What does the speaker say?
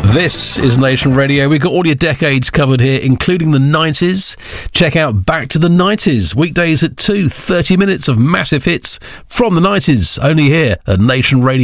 This is Nation Radio. We've got all your decades covered here, including the 90s. Check out Back to the 90s, weekdays at 2, 30 minutes of massive hits from the 90s, only here at Nation Radio.